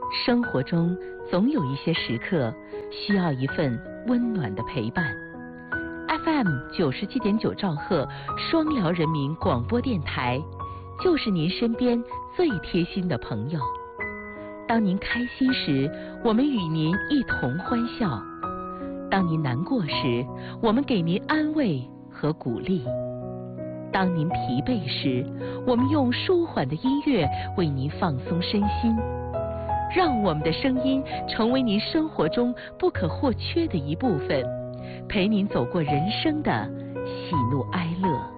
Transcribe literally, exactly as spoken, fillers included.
生活中总有一些时刻需要一份温暖的陪伴。F M 九十七点九兆赫双辽人民广播电台，就是您身边最贴心的朋友。当您开心时，我们与您一同欢笑；当您难过时，我们给您安慰和鼓励；当您疲惫时，我们用舒缓的音乐为您放松身心。让我们的声音成为您生活中不可或缺的一部分，陪您走过人生的喜怒哀乐。